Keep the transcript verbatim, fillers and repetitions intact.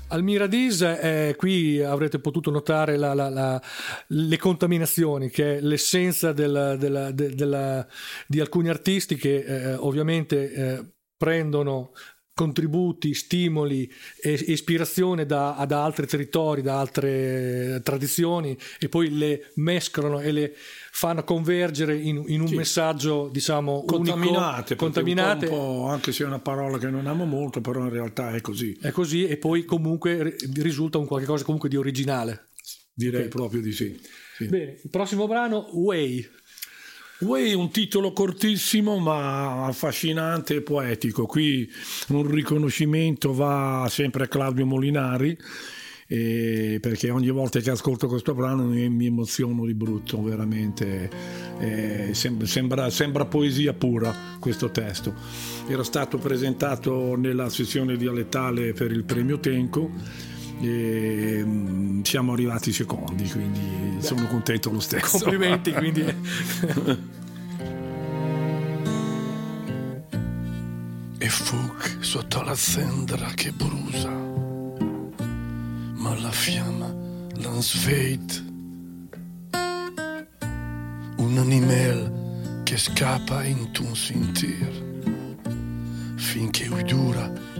Al Miradis, eh, qui avrete potuto notare la, la, la, le contaminazioni, che è l'essenza della, della, de, della, di alcuni artisti che eh, ovviamente eh, prendono contributi, stimoli e ispirazione da, da altri territori, da altre tradizioni, e poi le mescolano e le fanno convergere in, in un sì. messaggio, diciamo, contaminate, unico, contaminate. Un po', un po', anche se è una parola che non amo molto, però in realtà è così. È così, e poi comunque risulta un qualche cosa comunque di originale. Direi okay. proprio di sì. sì. Bene, il prossimo brano, Way. Way è un titolo cortissimo ma affascinante e poetico. Qui un riconoscimento va sempre a Claudio Molinari, eh, perché ogni volta che ascolto questo brano mi emoziono di brutto, veramente. Eh, sembra, sembra, sembra poesia pura questo testo. Era stato presentato nella sessione dialettale per il premio Tenco e siamo arrivati secondi, quindi Beh, sono contento lo stesso. Complimenti. Quindi e fug sotto la cendra che brucia, ma la fiamma l'han sveit, un animale che scappa in un sentir finché dura